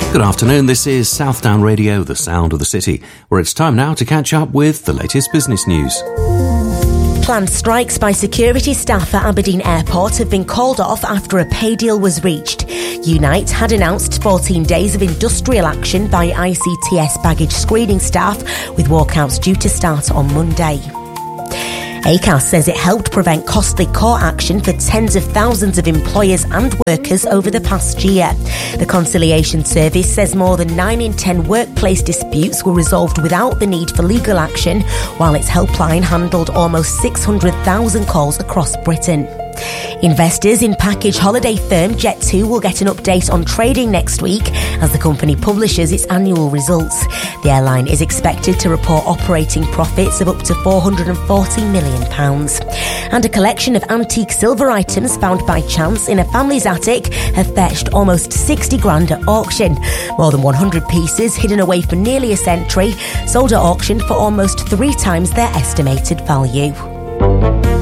Good afternoon, this is Southdown Radio, the sound of the city, where it's time now to catch up with the latest business news. Planned strikes by security staff at Aberdeen Airport have been called off after a pay deal was reached. Unite had announced 14 days of industrial action by ICTS baggage screening staff, with walkouts due to start on Monday. ACAS says it helped prevent costly court action for tens of thousands of employers and workers over the past year. The Conciliation Service says more than 9 in 10 workplace disputes were resolved without the need for legal action, while its helpline handled almost 600,000 calls across Britain. Investors in package holiday firm Jet2 will get an update on trading next week as the company publishes its annual results. The airline is expected to report operating profits of up to £440 million. And a collection of antique silver items found by chance in a family's attic have fetched almost 60 grand at auction. More than 100 pieces hidden away for nearly a century sold at auction for almost 3 times their estimated value.